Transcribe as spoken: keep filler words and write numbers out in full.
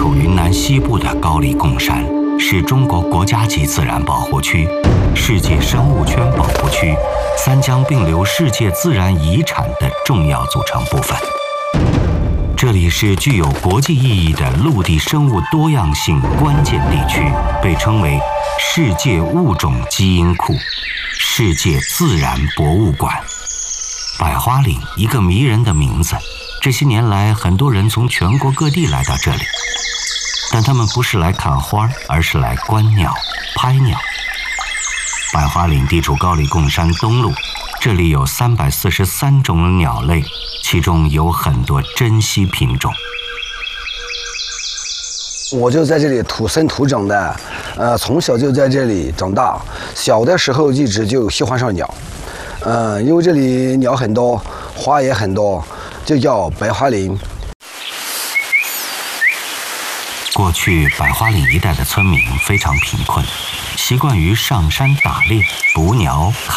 处云南西部的高黎贡山，是中国国家级自然保护区、世界生物圈保护区、三江并流世界自然遗产的重要组成部分。这里是具有国际意义的陆地生物多样性关键地区，被称为世界物种基因库、世界自然博物馆。百花岭，一个迷人的名字。这些年来，很多人从全国各地来到这里，但他们不是来看花，而是来观鸟、拍鸟。百花岭地处高黎贡山东麓，这里有三百四十三种鸟类，其中有很多珍稀品种。 我就在这里土生土长的，呃，从小就在这里长大，小的时候一直就喜欢上鸟，呃，因为这里鸟很多，花也很多，就叫百花岭。 过去百花岭一带的村民非常贫困，习惯于上山打猎、捕鸟、